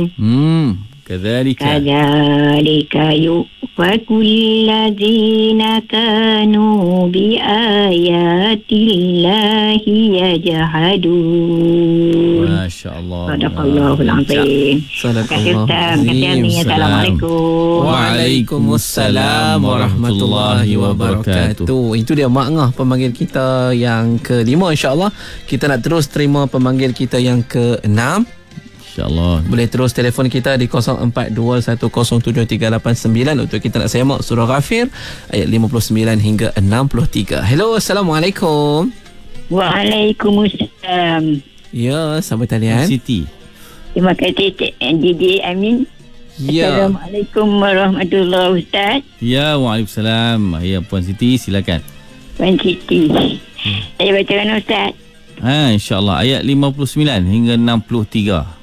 Kadzalika yufakul ladzina kanu bi ayatillahi yajhadun. Masya-Allah. Sadaqallahul azim. Sadaqallahu Assalamualaikum. Waalaikumsalam warahmatullahi wabarakatuh. Itu dia makngah pemanggil kita yang kelima. InsyaAllah kita nak terus terima pemanggil kita yang keenam. InsyaAllah. Boleh terus telefon kita di 0421073889 untuk kita nak semak surah Ghafir ayat 59 hingga 63. Hello, Assalamualaikum. Waalaikumsalam. Ya, sambut talian. Siti. Terima kasih Cik DJ Amin. Ya. Assalamualaikum warahmatullahi Ustaz. Ya, waalaikumsalam. Ya, Puan Siti, silakan. Puan Siti. Saya bacakan Ustaz. InsyaAllah ayat 59 hingga 63.